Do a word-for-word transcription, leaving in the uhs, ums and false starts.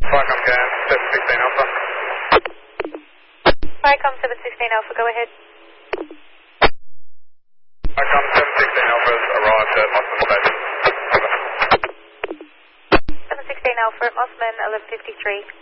Flycom Can, seven sixteen Alpha. Flycom seven sixteen Alpha, go ahead. Flycom seven sixteen Alpha has arrived at Mossman Station. seven sixteen Alpha at Mossman, eleven fifty-three.